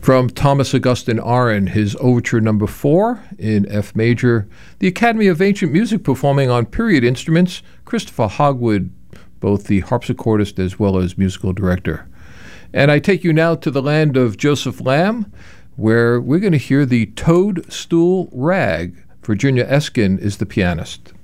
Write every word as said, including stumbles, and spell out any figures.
From Thomas Augustin Arne, his Overture Number Four in F major, the Academy of Ancient Music performing on period instruments, Christopher Hogwood, both the harpsichordist as well as musical director. And I take you now to the land of Joseph Lamb, where we're going to hear the Toadstool Rag. Virginia Eskin is the pianist.